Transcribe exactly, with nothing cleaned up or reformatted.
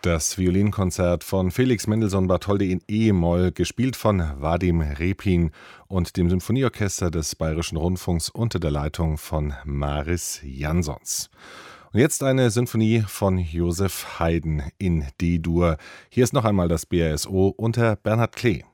Das Violinkonzert von Felix Mendelssohn Bartholdy in E-Moll, gespielt von Wadim Repin und dem Symphonieorchester des Bayerischen Rundfunks unter der Leitung von Maris Jansons. Und jetzt eine Sinfonie von Joseph Haydn in D-Dur. Hier ist noch einmal das B R S O unter Bernhard Klee.